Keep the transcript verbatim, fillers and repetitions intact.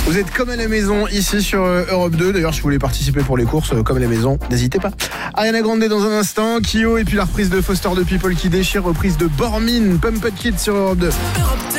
Vous êtes comme à la maison ici sur Europe deux. D'ailleurs, si vous voulez participer pour les courses comme à la maison, n'hésitez pas. Ariana Grande dans un instant, Kyo et puis la reprise de Foster the People qui déchire, reprise de Bormin, Pump It Kid sur Europe deux. Europe